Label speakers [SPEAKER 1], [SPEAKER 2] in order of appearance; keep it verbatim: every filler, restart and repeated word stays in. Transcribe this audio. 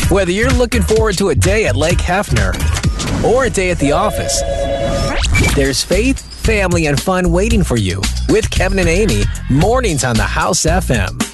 [SPEAKER 1] Whether you're looking forward to a day at Lake Hefner or a day at the office, there's faith, family, and fun waiting for you with Kevin and Amy, mornings on the House F M.